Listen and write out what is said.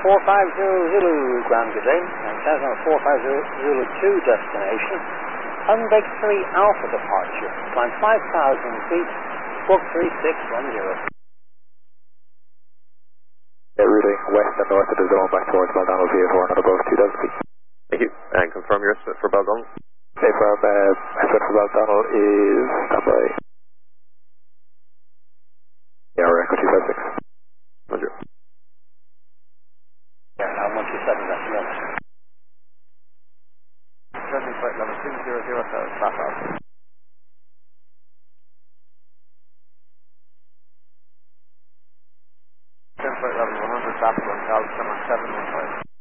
450 Zulu, ground good day. And Cessna 450 Zulu 2 destination. Hunbeck 3 Alpha departure. Climb 5,000 feet, book 3610. Routing west and north of the zone back towards Baldonal VA4, not above 2,000 feet. Thank you. And confirm your estimate for Baldonal. Okay, from estimate for Baldonal is standby. Yeah, we're Echo 256. Roger. Yeah, now 127, that's the other. 70 flight level 200, flat out. 10 flight level 100, flat 1, Cal, 715.